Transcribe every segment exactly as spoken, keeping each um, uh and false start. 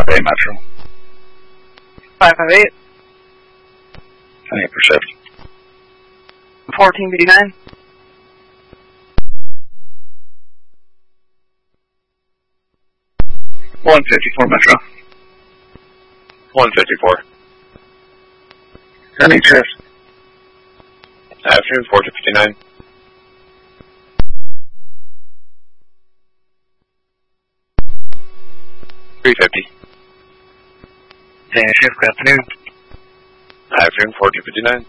eight Metro. five five eight. ten eight per shift. fourteen fifty-nine. one fifty-four Metro. one fifty-four. ten eight shift. Afternoon, fourteen fifty-nine. three fifty. ten eight shift, good afternoon. Afternoon, fourteen fifty-nine.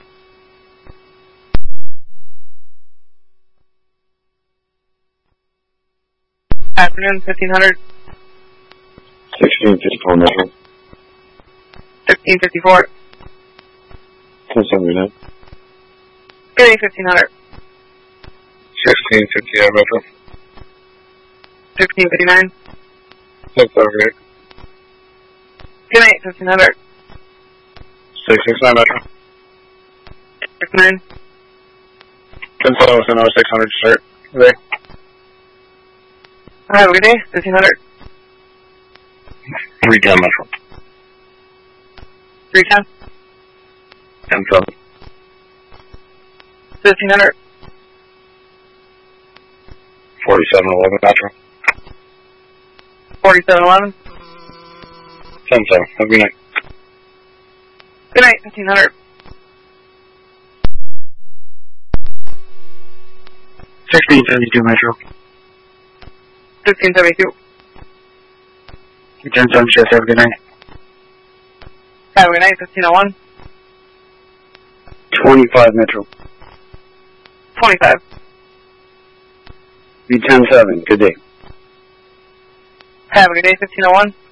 Afternoon, fifteen hundred. sixteen fifty-four Metro. fifteen fifty-four. ten seventy-nine. Good day, fifteen hundred. sixteen fifty-eight Metro. fifteen fifty-nine. ten seventy-eight. Good night, fifteen hundred. six sixty-nine Metro. six nine. ten thousand six hundred start. Today. Have a good day, fifteen hundred. three ten Metro. three ten. ten seven. fifteen hundred. forty-seven eleven Metro. forty-seven eleven. ten seven. Have a good night. Good night, fifteen hundred. sixteen seventy-two Metro. fifteen seventy-two. ten seven shift. Have a good night. Have a good night, fifteen oh one. twenty-five Metro. twenty-five. Be ten seven. Good day. Have a good day, fifteen oh one.